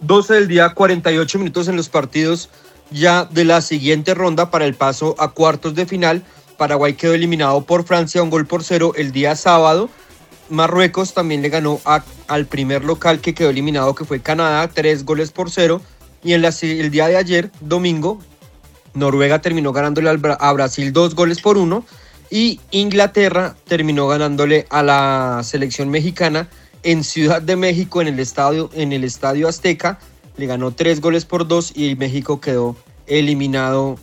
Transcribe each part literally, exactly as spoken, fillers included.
doce del día, cuarenta y ocho minutos en los partidos ya de la siguiente ronda para el paso a cuartos de final. Paraguay quedó eliminado por Francia, un gol por cero el día sábado. Marruecos también le ganó a, al primer local que quedó eliminado, que fue Canadá, tres goles por cero. Y en la, el día de ayer, domingo, Noruega terminó ganándole al, a Brasil dos goles por uno. Y Inglaterra terminó ganándole a la selección mexicana en Ciudad de México, en el estadio, en el estadio Azteca. Le ganó tres goles por dos y México quedó eliminado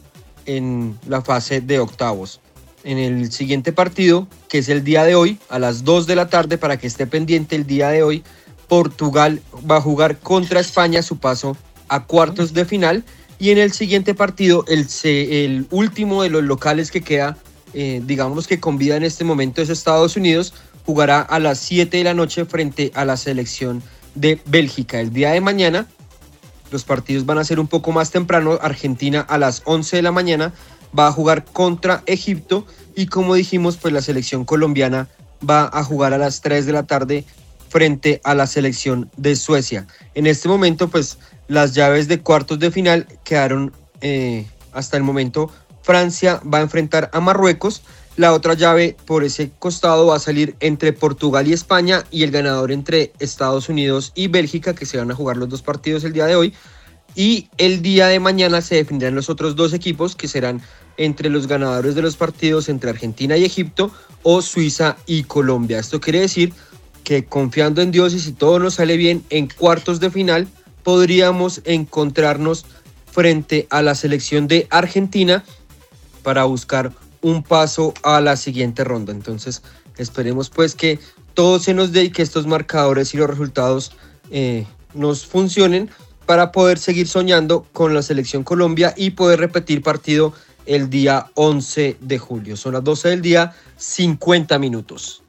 en la fase de octavos. En el siguiente partido, que es el día de hoy, a las dos de la tarde, para que esté pendiente el día de hoy, Portugal va a jugar contra España su paso a cuartos de final. Y en el siguiente partido, el, el último de los locales que queda, eh, digamos que con vida en este momento, es Estados Unidos, jugará a las siete de la noche frente a la selección de Bélgica. El día de mañana, los partidos van a ser un poco más temprano. Argentina a las once de la mañana va a jugar contra Egipto y, como dijimos, pues la selección colombiana va a jugar a las tres de la tarde frente a la selección de Suecia. En este momento, pues las llaves de cuartos de final quedaron eh, hasta el momento. Francia va a enfrentar a Marruecos. La otra llave por ese costado va a salir entre Portugal y España, y el ganador entre Estados Unidos y Bélgica, que se van a jugar los dos partidos el día de hoy. Y el día de mañana se definirán los otros dos equipos, que serán entre los ganadores de los partidos entre Argentina y Egipto o Suiza y Colombia. Esto quiere decir que, confiando en Dios y si todo nos sale bien, en cuartos de final podríamos encontrarnos frente a la selección de Argentina para buscar un paso a la siguiente ronda. Entonces esperemos pues que todo se nos dé y que estos marcadores y los resultados eh, nos funcionen para poder seguir soñando con la selección Colombia y poder repetir partido el día once de julio. Son las doce del día, cincuenta minutos.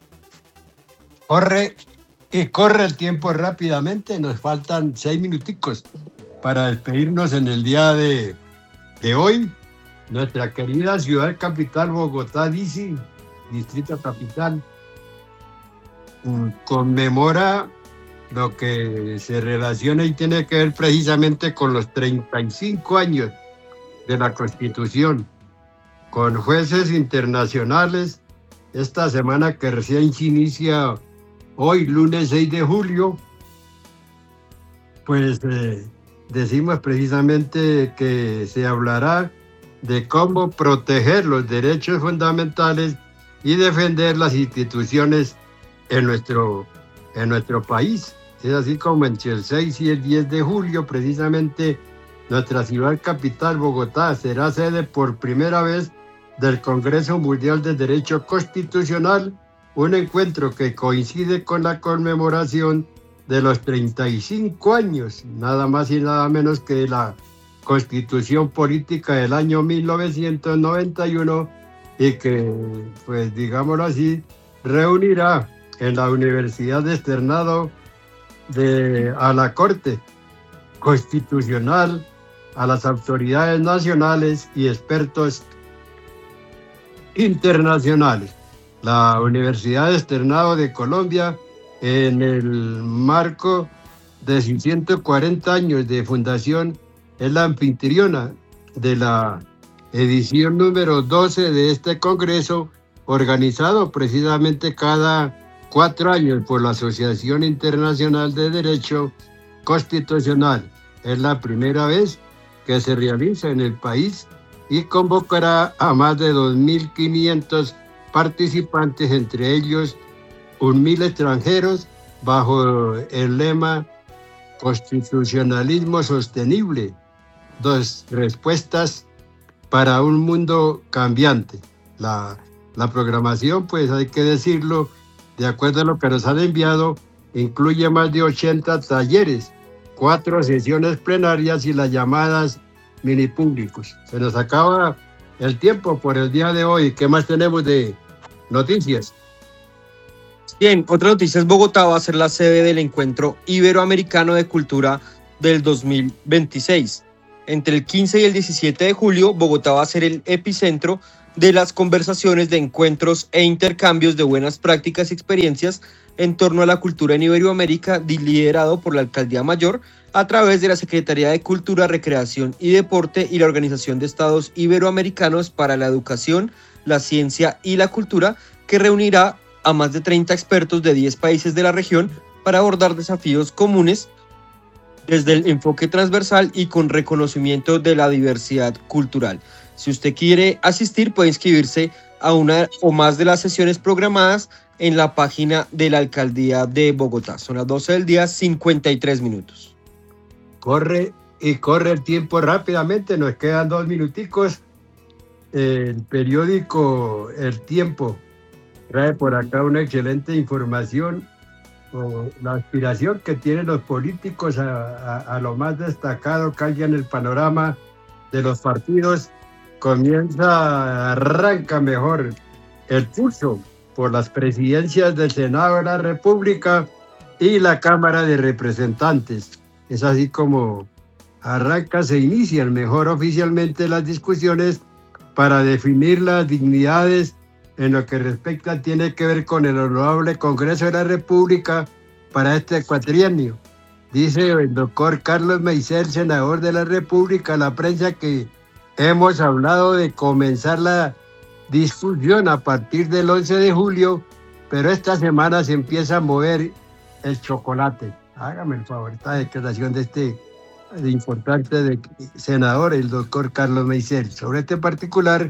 Corre y corre el tiempo rápidamente. Nos faltan seis minuticos para despedirnos en el día de, de hoy. Nuestra querida ciudad capital, Bogotá, D C, Distrito Capital, conmemora lo que se relaciona y tiene que ver precisamente con los treinta y cinco años de la Constitución, con jueces internacionales. Esta semana que recién se inicia hoy, lunes seis de julio, pues eh, decimos precisamente que se hablará de cómo proteger los derechos fundamentales y defender las instituciones en nuestro, en nuestro país. Es así como entre el seis y el diez de julio, precisamente, nuestra ciudad capital, Bogotá, será sede por primera vez del Congreso Mundial de Derecho Constitucional, un encuentro que coincide con la conmemoración de los treinta y cinco años, nada más y nada menos que de la Constitución Política del año mil novecientos noventa y uno, y que, pues digámoslo así, reunirá en la Universidad de Externado de, a la Corte Constitucional, a las autoridades nacionales y expertos internacionales. La Universidad de Externado de Colombia, en el marco de ciento cuarenta años de fundación, es la anfitriona de la edición número doce de este congreso, organizado precisamente cada cuatro años por la Asociación Internacional de Derecho Constitucional. Es la primera vez que se realiza en el país y convocará a más de dos mil quinientos participantes, entre ellos un mil extranjeros, bajo el lema Constitucionalismo Sostenible, dos respuestas para un mundo cambiante. La, la programación, pues hay que decirlo, de acuerdo a lo que nos han enviado, incluye más de ochenta talleres, cuatro sesiones plenarias y las llamadas mini públicos. Se nos acaba el tiempo por el día de hoy. ¿Qué más tenemos de noticias? Bien, otra noticia es: Bogotá va a ser la sede del Encuentro Iberoamericano de Cultura del dos mil veintiséis. Entre el quince y el diecisiete de julio, Bogotá va a ser el epicentro de las conversaciones, de encuentros e intercambios de buenas prácticas y experiencias en torno a la cultura en Iberoamérica, liderado por la Alcaldía Mayor a través de la Secretaría de Cultura, Recreación y Deporte y la Organización de Estados Iberoamericanos para la Educación, la Ciencia y la Cultura, que reunirá a más de treinta expertos de diez países de la región para abordar desafíos comunes desde el enfoque transversal y con reconocimiento de la diversidad cultural. Si usted quiere asistir, puede inscribirse a una o más de las sesiones programadas en la página de la Alcaldía de Bogotá. Son las doce del día, cincuenta y tres minutos. Corre y corre el tiempo rápidamente, nos quedan dos minuticos. El periódico El Tiempo trae por acá una excelente información, o la aspiración que tienen los políticos a, a, a lo más destacado que haya en el panorama de los partidos. Comienza, arranca mejor el pulso por las presidencias del Senado de la República y la Cámara de Representantes. Es así como arranca, se inician mejor oficialmente las discusiones para definir las dignidades en lo que respecta tiene que ver con el Honorable Congreso de la República para este cuatrienio. Dice el doctor Carlos Meisel, senador de la República, a la prensa que hemos hablado de comenzar la discusión a partir del once de julio, pero esta semana se empieza a mover el chocolate. Hágame el favor, esta declaración de este de importante de senador, el doctor Carlos Meisel. Sobre este particular,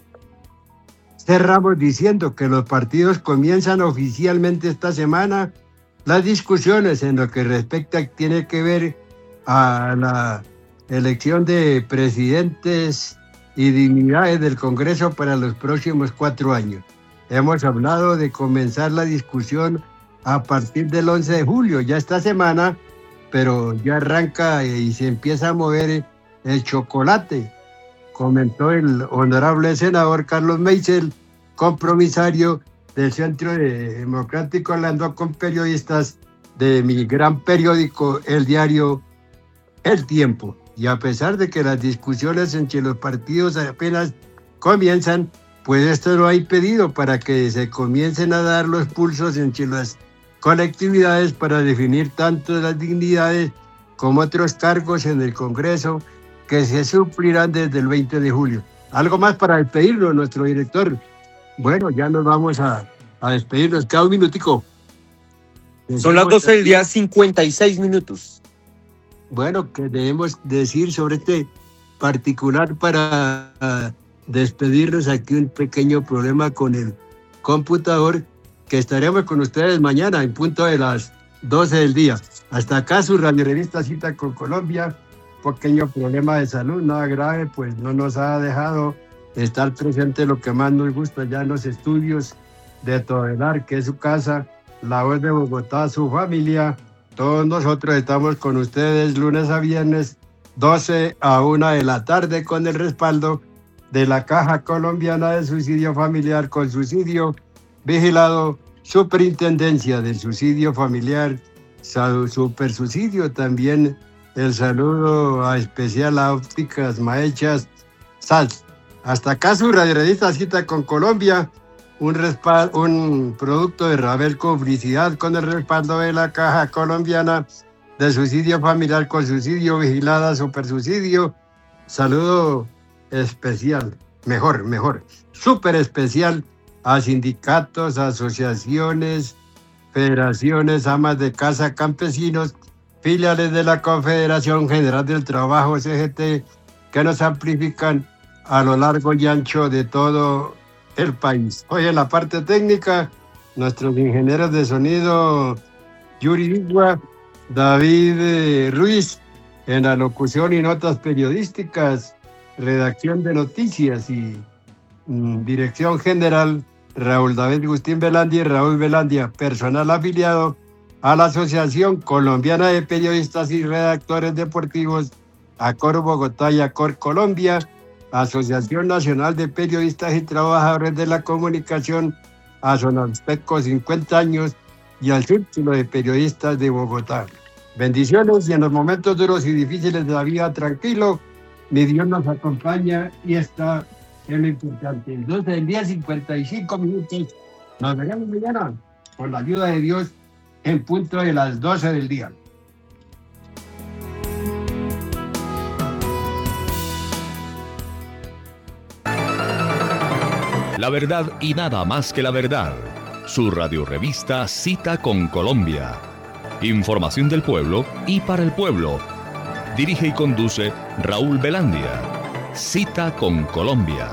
cerramos diciendo que los partidos comienzan oficialmente esta semana las discusiones en lo que respecta tiene que ver a la elección de presidentes y dignidades del Congreso para los próximos cuatro años. Hemos hablado de comenzar la discusión a partir del once de julio, ya esta semana, pero ya arranca y se empieza a mover el chocolate, comentó el honorable senador Carlos Meisel, compromisario del Centro Democrático, hablando con periodistas de mi gran periódico, el diario El Tiempo. Y a pesar de que las discusiones entre los partidos apenas comienzan, pues esto no ha impedido para que se comiencen a dar los pulsos entre las colectividades para definir tanto las dignidades como otros cargos en el Congreso que se suplirán desde el veinte de julio. Algo más para despedirnos, nuestro director. Bueno, ya nos vamos a, a despedirnos. Cada un minutico. Son las doce del día, cincuenta y seis minutos. Bueno, que debemos decir sobre este particular para uh, despedirnos. Aquí un pequeño problema con el computador, que estaremos con ustedes mañana en punto de las doce del día. Hasta acá su radio revista Cita con Colombia. Pequeño problema de salud, nada grave, pues no nos ha dejado estar presente lo que más nos gusta ya en los estudios de Todelar, que es su casa, La Voz de Bogotá, su familia. Todos nosotros estamos con ustedes lunes a viernes, doce a una de la tarde, con el respaldo de la Caja Colombiana de Subsidio Familiar, con subsidio vigilado, Superintendencia del Subsidio Familiar, Super Subsidio. También el saludo a especial a Ópticas Maechas S A S. Hasta acá su radiorevista Cita con Colombia, un, respal- un producto de Rabel Publicidad con el respaldo de la Caja Colombiana de Subsidio Familiar, con subsidio vigilada, Super Subsidio. Saludo especial, mejor, mejor, súper especial a sindicatos, asociaciones, federaciones, amas de casa, campesinos, filiales de la Confederación General del Trabajo, C G T, que nos amplifican a lo largo y ancho de todo el país. Hoy en la parte técnica, nuestros ingenieros de sonido, Yuri Igua, David eh, Ruiz, en la locución y notas periodísticas, redacción de noticias y mm, dirección general, Raúl David Agustín Velandia y Raúl Velandia, personal afiliado a la Asociación Colombiana de Periodistas y Redactores Deportivos, ACOR Bogotá y ACOR Colombia, Asociación Nacional de Periodistas y Trabajadores de la Comunicación, ASONASPECO, cincuenta años, y al Círculo de Periodistas de Bogotá. Bendiciones, y en los momentos duros y difíciles de la vida, tranquilo, mi Dios nos acompaña y está es lo importante. Entonces, el día cincuenta y cinco minutos, nos veremos mañana, con la ayuda de Dios, en punto de las doce del día. La verdad y nada más que la verdad. Su radiorevista Cita con Colombia. Información del pueblo y para el pueblo. Dirige y conduce Raúl Velandia. Cita con Colombia.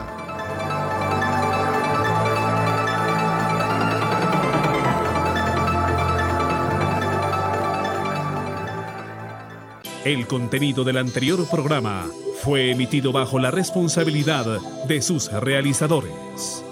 El contenido del anterior programa fue emitido bajo la responsabilidad de sus realizadores.